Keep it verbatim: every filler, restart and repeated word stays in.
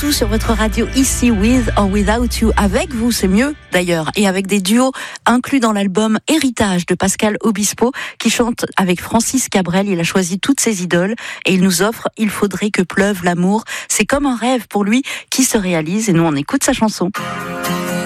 partout sur votre radio ici, With or Without You. Avec vous, c'est mieux d'ailleurs. Et avec des duos inclus dans l'album Héritage de Pascal Obispo, qui chante avec Francis Cabrel. Il a choisi toutes ses idoles et il nous offre Il faudrait que pleuve l'amour. C'est comme un rêve pour lui qui se réalise et nous on écoute sa chanson.